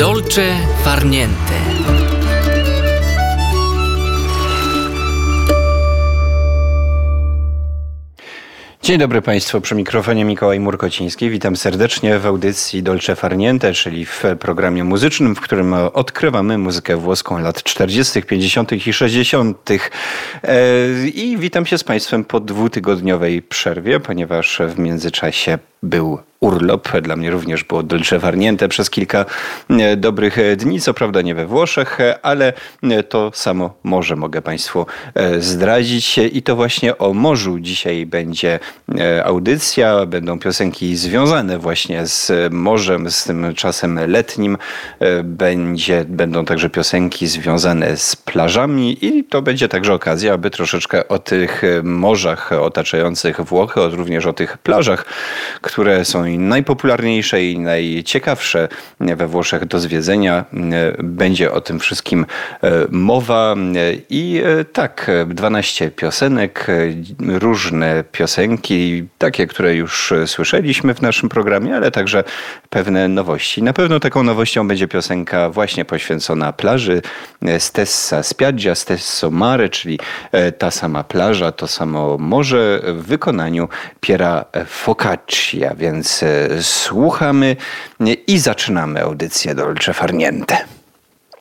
Dolce far niente. Dzień dobry Państwu, przy mikrofonie Mikołaj Murkociński. Witam serdecznie w audycji Dolce far niente, czyli w programie muzycznym, w którym odkrywamy muzykę włoską lat 40., 50. i 60. I witam się z Państwem po 2-tygodniowej przerwie, ponieważ w międzyczasie był urlop. Dla mnie również było dolce far niente przez kilka dobrych dni. Co prawda nie we Włoszech, ale to samo morze mogę Państwu zdradzić. I to właśnie o morzu dzisiaj będzie audycja. Będą piosenki związane właśnie z morzem, z tym czasem letnim. Będą także piosenki związane z plażami i to będzie także okazja, aby troszeczkę o tych morzach otaczających Włochy, również o tych plażach, które są najpopularniejsze i najciekawsze we Włoszech do zwiedzenia. Będzie o tym wszystkim mowa i tak, 12 piosenek, różne piosenki, takie, które już słyszeliśmy w naszym programie, ale także pewne nowości. Na pewno taką nowością będzie piosenka właśnie poświęcona plaży, Stessa Spiaggia, Stesso Mare, czyli ta sama plaża, to samo morze w wykonaniu Piera Focaccia, więc słuchamy i zaczynamy audycję Dolce far niente.